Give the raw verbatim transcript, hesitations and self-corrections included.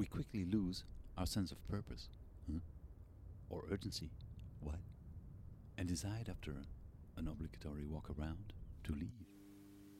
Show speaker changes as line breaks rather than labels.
we quickly lose our sense of purpose, huh? Or urgency, what? And decide after an obligatory walk around to leave.